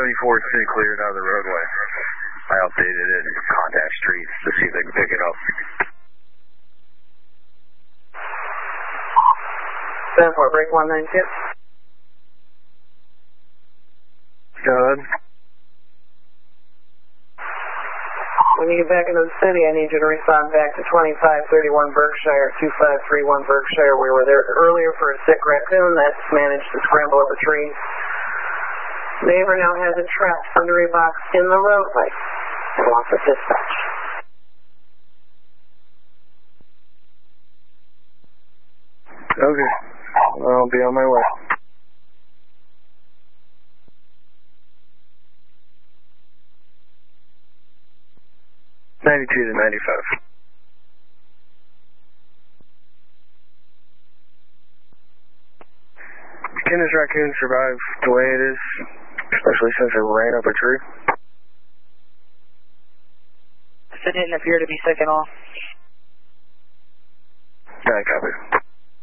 74C cleared out of the roadway. I updated it in contact streets to see if they can pick it up. 7-4, break 192. Go ahead. When you get back into the city, I need you to respond back to 2531 Berkshire, 2531 Berkshire. We were there earlier for a sick raccoon that's managed to scramble up a tree. Neighbor now has it trapped under a box in the roadway and wants a dispatch. Okay. I'll be on my way. '92 to 95. Can this raccoon survive the way it is, especially since it ran up a tree? It didn't appear to be sick at all.